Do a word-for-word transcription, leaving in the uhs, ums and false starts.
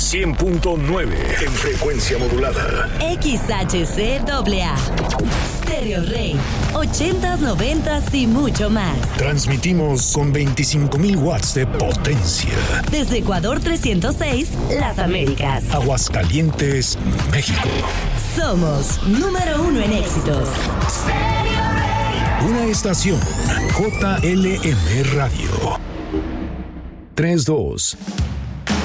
cien punto nueve en frecuencia modulada. X H C A A. Stereo Rey. ochentas, noventas y mucho más. Transmitimos con veinticinco mil watts de potencia. Desde Ecuador trescientos seis, Las Américas. Aguascalientes, México. Somos número uno en éxitos. Stereo Rey. Una estación J L M Radio. tres dos